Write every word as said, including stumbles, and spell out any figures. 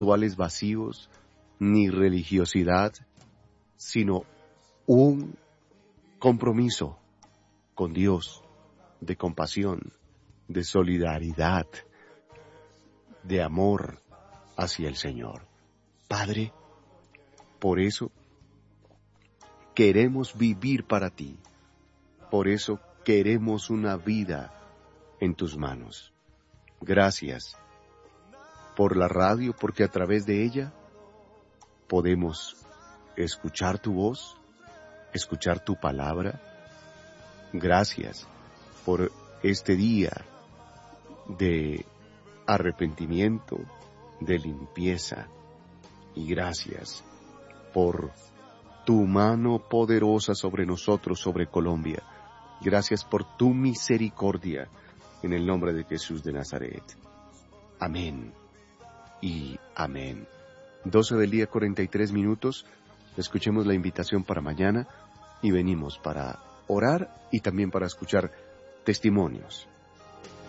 rituales vacíos, ni religiosidad, sino un compromiso con Dios, de compasión, de solidaridad, de amor hacia el Señor. Padre, por eso queremos vivir para ti, por eso queremos una vida en tus manos. Gracias por la radio, porque a través de ella podemos escuchar tu voz, escuchar tu palabra. Gracias por este día de arrepentimiento, de limpieza. Y gracias por tu mano poderosa sobre nosotros, sobre Colombia. Gracias por tu misericordia, en el nombre de Jesús de Nazaret. Amén y amén. doce del día, cuarenta y tres minutos. Escuchemos la invitación para mañana y venimos para orar y también para escuchar testimonios.